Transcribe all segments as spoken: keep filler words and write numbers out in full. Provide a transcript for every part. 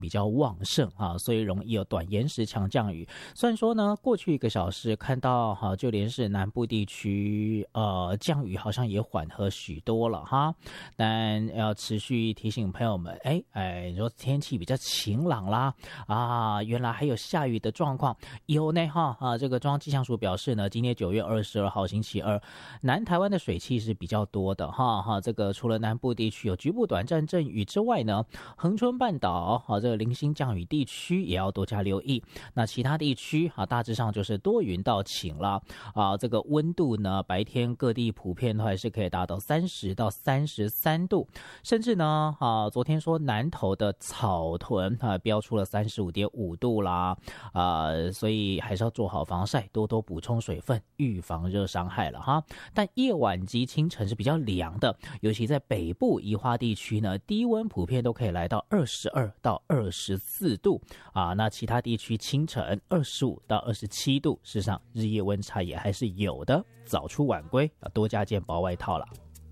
比较旺盛啊，所以容易有短延时强降雨。虽然说呢，过去一个小时看到哈、啊，就连是南部地区呃降雨好像也缓和许多了哈，但要持续提醒朋友们，哎哎，你说天气比较晴朗啦啊，原来还有下雨的状况有呢哈啊，这个中央气象署表示呢，今天九月二十二号星期二，南台湾的水汽是比较多的哈哈，这个除了南部地区有局部短暂阵雨之外呢，恒春半岛啊这个零星降雨地区也要多加留意。那其他地区啊，大致上就是多云到晴了啊。这个温度呢，白天各地普遍都还是可以达到三十到三十三度，甚至呢啊，昨天说南投的草屯啊，标出了三十五点五度啦啊，所以还是要做好防晒，多多补充水分，预防热伤害了哈。但夜晚及清晨是比较凉的，尤其在北部宜花地区呢，低温普遍都可以来到二十二到二十四度啊，那其他地区清晨二十五到二十七度，事实上日夜温差也还是有的，早出晚归要多加件薄外套了。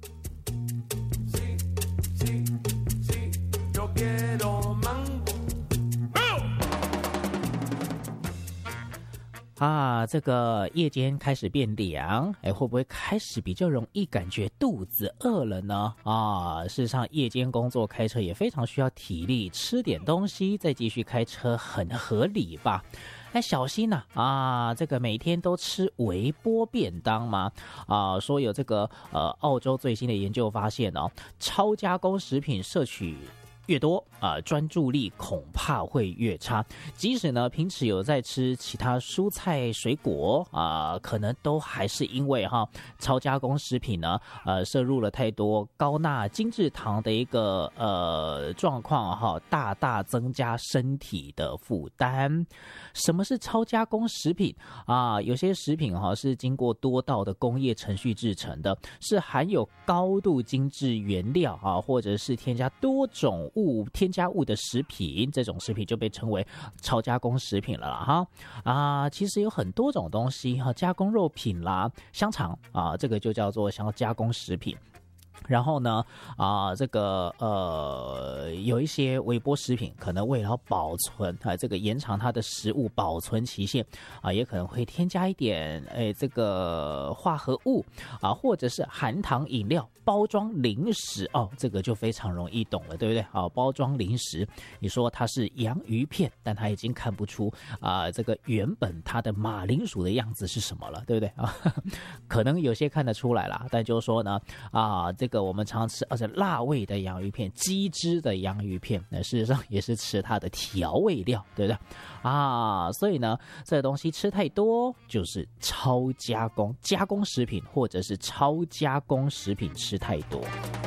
啊，这个夜间开始变凉，哎，会不会开始比较容易感觉肚子饿了呢？啊，事实上，夜间工作开车也非常需要体力，吃点东西再继续开车很合理吧？哎，小心呐！啊, 啊，这个每天都吃微波便当吗？啊，说有这个呃，澳洲最新的研究发现哦，超加工食品摄取越多啊，专注力恐怕会越差。即使呢平时有在吃其他蔬菜水果啊，可能都还是因为哈超加工食品呢，呃摄入了太多高钠精制糖的一个呃状况哈，大大增加身体的负担。什么是超加工食品啊？有些食品哈是经过多道的工业程序制成的，是含有高度精制原料啊，或者是添加多种物添加物的食品，这种食品就被称为超加工食品了啦哈啊，其实有很多种东西哈，加工肉品啦、香肠啊，这个就叫做像加工食品。然后呢，啊，这个呃，有一些微波食品，可能为了保存啊，这个延长它的食物保存期限啊，也可能会添加一点哎这个化合物啊，或者是含糖饮料、包装零食哦，这个就非常容易懂了，对不对？啊，包装零食，你说它是洋芋片，但它已经看不出啊，这个原本它的马铃薯的样子是什么了，对不对啊？可能有些看得出来啦，但就是说呢，啊，这个我们常吃而且辣味的洋芋片、鸡汁的洋芋片，那事实上也是吃它的调味料，对不对啊？所以呢，这个东西吃太多就是超加工加工食品，或者是超加工食品吃太多。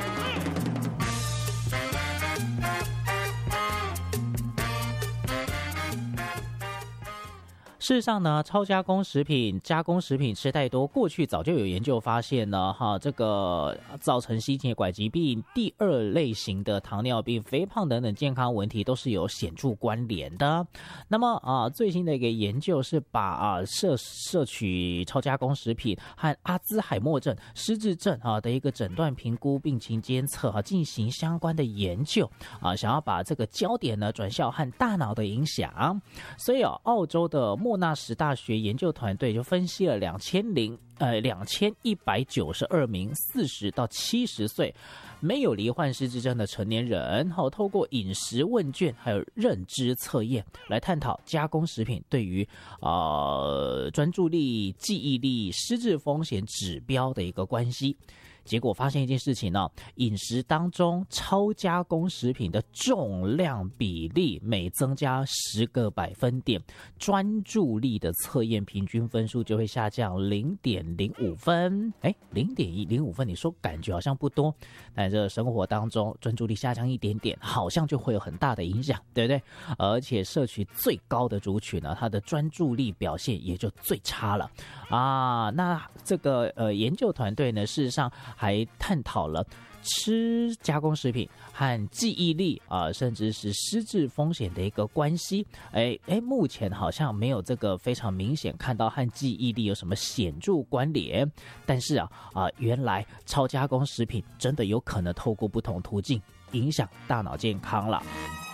事实上呢，超加工食品、加工食品吃太多，过去早就有研究发现呢，哈，这个造成心血管疾病、第二类型的糖尿病、肥胖等等健康问题都是有显著关联的。那么啊，最新的一个研究是把啊摄摄取超加工食品和阿兹海默症、失智症啊的一个诊断、评估、病情监测啊进行相关的研究啊，想要把这个焦点呢转向和大脑的影响。所以啊，澳洲的莫纳什大学研究团队就分析了两千零呃两千一百九十二名四十到七十岁没有罹患失智症的成年人，好，透过饮食问卷还有认知测验来探讨加工食品对于呃专注力、记忆力、失智风险指标的一个关系。结果发现一件事情呢，饮食当中超加工食品的重量比例每增加十个百分点，专注力的测验平均分数就会下降零点零五分。哎，零点一零五分，你说感觉好像不多，但这生活当中专注力下降一点点，好像就会有很大的影响，对不对？而且摄取最高的族群呢，它的专注力表现也就最差了啊。那这个呃研究团队呢，事实上还探讨了吃加工食品和记忆力啊、呃，甚至是失智风险的一个关系。哎哎，目前好像没有这个非常明显看到和记忆力有什么显著关联。但是啊啊、呃，原来超加工食品真的有可能透过不同途径影响大脑健康了。